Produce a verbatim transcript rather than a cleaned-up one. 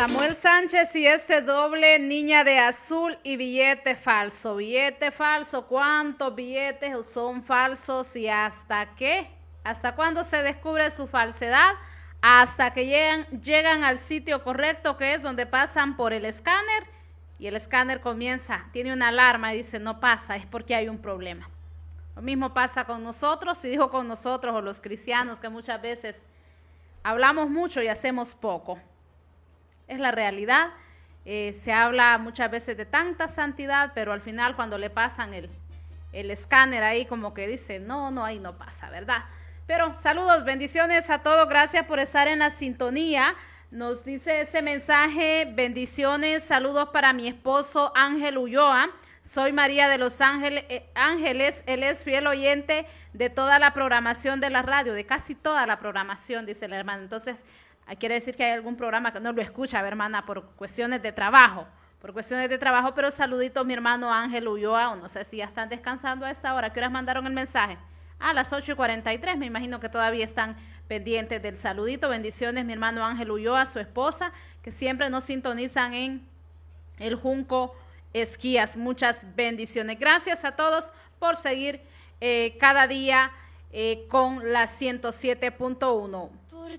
Samuel Sánchez y este doble, niña de azul y billete falso. Billete falso, ¿cuántos billetes son falsos y hasta qué? ¿Hasta cuándo se descubre su falsedad? Hasta que llegan, llegan al sitio correcto, que es donde pasan por el escáner, y el escáner comienza, tiene una alarma y dice no pasa, es porque hay un problema. Lo mismo pasa con nosotros, y digo con nosotros o los cristianos, que muchas veces hablamos mucho y hacemos poco. Es la realidad. Eh, se habla muchas veces de tanta santidad, pero al final cuando le pasan el, el escáner ahí como que dice, no, no, ahí no pasa, ¿verdad? Pero saludos, bendiciones a todos, gracias por estar en la sintonía. Nos dice ese mensaje, bendiciones, saludos para mi esposo Ángel Ulloa. Soy María de los Ángeles, eh, Ángeles, él es fiel oyente de toda la programación de la radio, de casi toda la programación, dice la hermana. Entonces, quiere decir que hay algún programa que no lo escucha, hermana, por cuestiones de trabajo, por cuestiones de trabajo, pero saludito mi hermano Ángel Ulloa, o no sé si ya están descansando a esta hora. ¿Qué horas mandaron el mensaje? A las ocho y cuarenta y tres, me imagino que todavía están pendientes del saludito. Bendiciones mi hermano Ángel Ulloa, su esposa, que siempre nos sintonizan en el Junco Esquías. Muchas bendiciones. Gracias a todos por seguir eh, cada día eh, con la ciento siete punto uno.